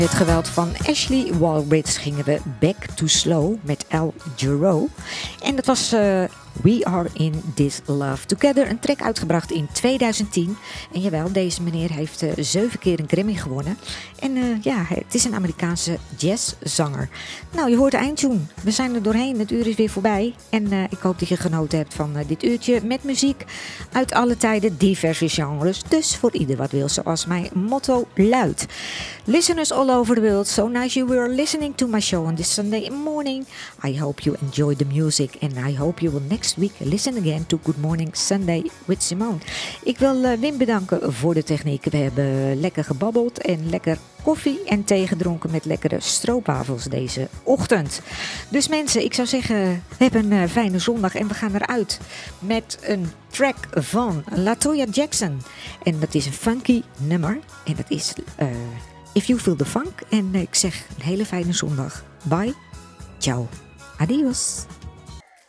Het geweld van Ashley Walrus gingen we Back to Slow met Al Jarreau. En dat was We Are In This Love Together, een track uitgebracht in 2010. En jawel, deze meneer heeft 7 keer een Grammy gewonnen. En het is een Amerikaanse jazzzanger. Nou, je hoort de eindtune. We zijn er doorheen, het uur is weer voorbij. En ik hoop dat je genoten hebt van dit uurtje met muziek uit alle tijden, diverse genres. Dus voor ieder wat wil, zoals mijn motto luidt. Listeners all over the world, so nice you were listening to my show on this Sunday morning. I hope you enjoy the music and I hope you will next week listen again to Good Morning Sunday with Simone. Ik wil Wim bedanken voor de techniek. We hebben lekker gebabbeld en lekker koffie en thee gedronken met lekkere stroopwafels deze ochtend. Dus mensen, ik zou zeggen, heb een fijne zondag en we gaan eruit met een track van LaToya Jackson. En dat is een funky nummer en dat is If You Feel the Funk. En ik zeg een hele fijne zondag. Bye. Ciao. Adios.